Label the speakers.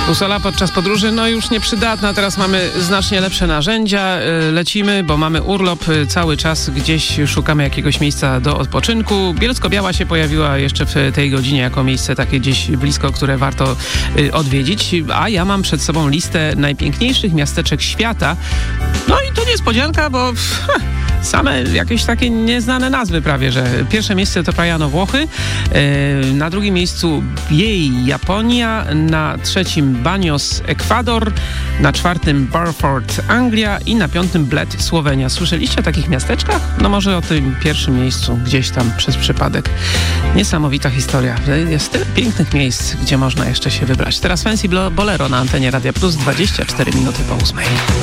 Speaker 1: Busola podczas podróży, już nieprzydatna. Teraz mamy znacznie lepsze narzędzia. Lecimy, bo mamy urlop. Cały czas gdzieś szukamy jakiegoś miejsca do odpoczynku. Bielsko-Biała się pojawiła jeszcze w tej godzinie jako miejsce takie gdzieś blisko, które warto odwiedzić. A ja mam przed sobą listę najpiękniejszych miasteczek świata. I tu niespodzianka, bo same jakieś takie nieznane nazwy prawie, że pierwsze miejsce to Praiano, Włochy, na drugim miejscu jej Japonia, na trzecim Banios, Ekwador, na czwartym Barford, Anglia i na piątym Bled, Słowenia. Słyszeliście o takich miasteczkach? Może o tym pierwszym miejscu, gdzieś tam przez przypadek. Niesamowita historia. Jest tyle pięknych miejsc, gdzie można jeszcze się wybrać. Teraz Fancy Bolero na antenie Radia Plus, 24 minuty po 8.